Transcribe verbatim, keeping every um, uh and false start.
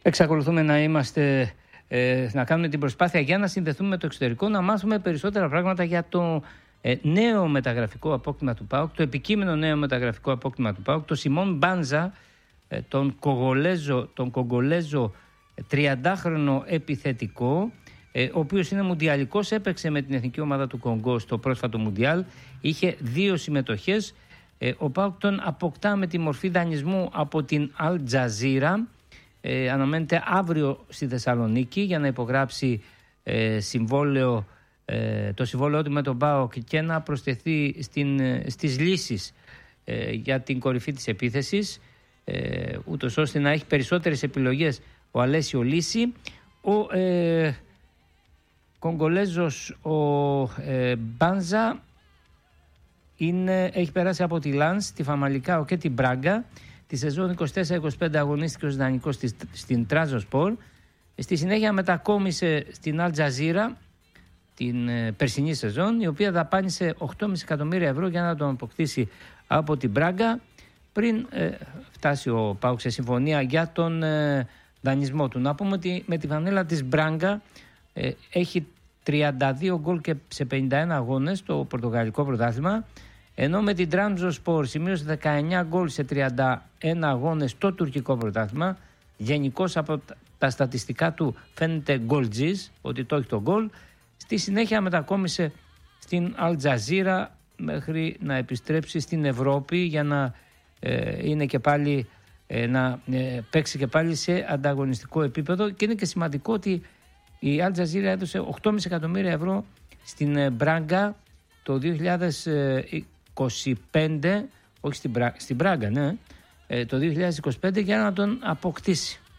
Εξακολουθούμε να είμαστε, ε, να κάνουμε την προσπάθεια για να συνδεθούμε με το εξωτερικό, να μάθουμε περισσότερα πράγματα για το ε, νέο μεταγραφικό απόκτημα του ΠΑΟΚ, το επικείμενο νέο μεταγραφικό απόκτημα του ΠΑΟΚ, το Σιμών Μπάνζα, ε, τον Κογκολέζο, τον Κογκολέζο τριαντάχρονο επιθετικό, ε, ο οποίος είναι μουντιαλικός, έπαιξε με την εθνική ομάδα του Κονγκό στο πρόσφατο μουντιάλ, είχε δύο συμμετοχές. Ε, ο ΠΑΟΚ τον αποκτά με τη μορφή δανεισμού από την Al Jazeera. Ε, αναμένεται αύριο στη Θεσσαλονίκη για να υπογράψει ε, συμβόλαιο, ε, το συμβόλαιό του με τον ΠΑΟΚ και να προσθεθεί στην, στις λύσεις ε, για την κορυφή της επίθεσης, ε, ούτως ώστε να έχει περισσότερες επιλογές ο Αλέσιο Λύση. Ο ε, Κογκολέζος ο ε, Μπάνζα είναι, έχει περάσει από τη Λανς, τη Φαμαλικάο και την Μπράγκα. Τη σεζόν είκοσι τέσσερα είκοσι πέντε αγωνίστηκε ως δανεικός στην Τράζοσπορ. Στη συνέχεια μετακόμισε στην Al Jazeera την ε, περσινή σεζόν, η οποία δαπάνησε οκτώ κόμμα πέντε εκατομμύρια ευρώ για να τον αποκτήσει από την Μπράγκα, πριν ε, φτάσει ο ΠΑΟΚ σε συμφωνία για τον ε, δανεισμό του. Να πούμε ότι με τη φανέλα της Μπράγκα ε, έχει τριάντα δύο γκολ και σε πενήντα ένα αγώνες στο πορτογαλικό πρωτάθλημα, ενώ με την Trabzonspor σημείωσε δεκαεννιά γκολ σε τριάντα ένα αγώνες στο τουρκικό πρωτάθλημα. Γενικώς από τα στατιστικά του φαίνεται γκολτζής, ότι το έχει το γκολ. Στη συνέχεια μετακόμισε στην Al Jazeera μέχρι να επιστρέψει στην Ευρώπη για να, ε, είναι και πάλι, ε, να ε, παίξει και πάλι σε ανταγωνιστικό επίπεδο. Και είναι και σημαντικό ότι η Al Jazeera έδωσε οκτώ κόμμα πέντε εκατομμύρια ευρώ στην Μπράγκα το δύο χιλιάδες είκοσι πέντε, όχι στην, Μπρά, στην Μπράγκα, ναι, το δύο χιλιάδες είκοσι πέντε, για να τον αποκτήσει.